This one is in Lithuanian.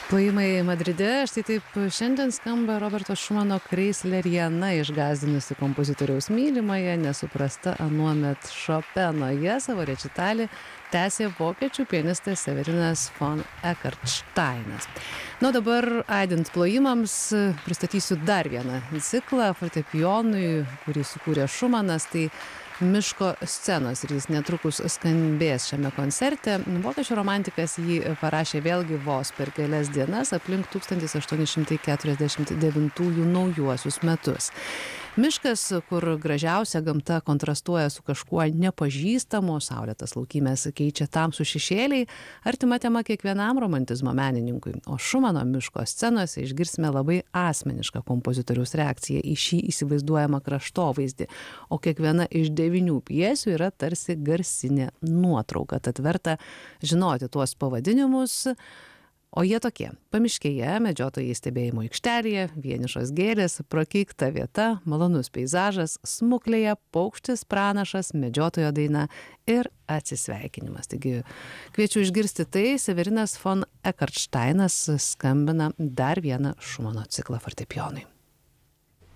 Plojimai Madride, štai taip šiandien skamba Roberto Šumano Kreisleriana, išgąsdinusi kompozitoriaus mylimąją, nesuprasta anuomet Šopenoje, savo rečitalį tęsė vokiečių pianistas Severinas von Eckartsteinas. Na, dabar aidint plojimams pristatysiu dar vieną ciklą fortepijonui, kurį sukūrė Šumanas. Tai Miško scenos ir jis netrukus skambės šiame koncerte. Vokiečių romantikas jį parašė vėlgi vos per kelias dienas aplink 1849 naujuosius metus. Miškas, kur gražiausia gamta kontrastuoja su kažkuo nepažįstamu, saulėtas laukymės keičia tamsų šešėliai, artima tema kiekvienam romantizmo menininkui. O Šumano miško scenose išgirsime labai asmenišką kompozitoriaus reakciją į šį įsivaizduojamą kraštovaizdį, o kiekviena iš 9 pjesių yra tarsi garsinė nuotrauka, tad verta žinoti tuos pavadinimus. O jie tokie: pamiškėje, medžiotojai stebėjimo aikštelėje, vienišos gėlės, prakeikta vieta, malonus peizažas, smuklėje, paukštis pranašas, medžiotojo daina ir atsisveikinimas. Taigi kviečiu išgirsti tai. Severinas von Eckartsteinas skambina dar vieną Šumano ciklą fortepijonui.